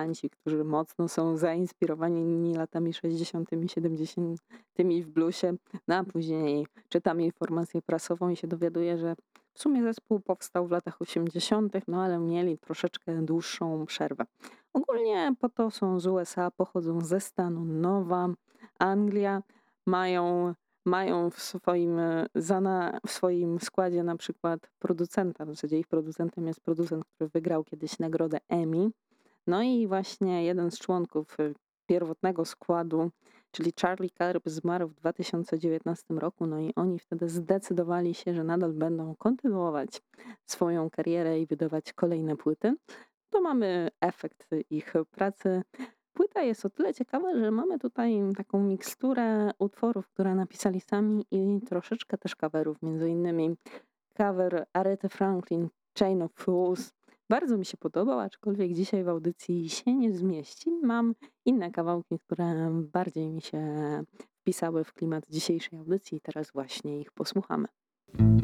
muzykanci, którzy mocno są zainspirowani latami 60., 70. w bluesie. No a później czytam informację prasową i się dowiaduję, że w sumie zespół powstał w latach 80., no ale mieli troszeczkę dłuższą przerwę. Ogólnie po to są z USA, pochodzą ze stanu Nowa Anglia, mają w swoim składzie na przykład producenta, w zasadzie ich producentem jest producent, który wygrał kiedyś nagrodę Emmy. No i właśnie jeden z członków pierwotnego składu, czyli Charlie Karp, zmarł w 2019 roku, no i oni wtedy zdecydowali się, że nadal będą kontynuować swoją karierę i wydawać kolejne płyty. To mamy efekt ich pracy. Płyta jest o tyle ciekawa, że mamy tutaj taką miksturę utworów, które napisali sami i troszeczkę też coverów, między innymi cover Arethy Franklin, Chain of Fools. Bardzo mi się podobał, aczkolwiek dzisiaj w audycji się nie zmieści. Mam inne kawałki, które bardziej mi się wpisały w klimat dzisiejszej audycji i teraz właśnie ich posłuchamy.